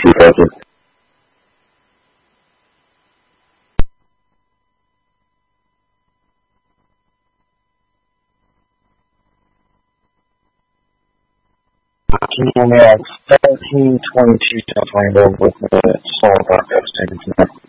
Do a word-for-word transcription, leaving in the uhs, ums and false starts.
you, Roger. Can you hear me at seventeen twenty-two South Rainbow with the Solar Dark Ghost taking from there?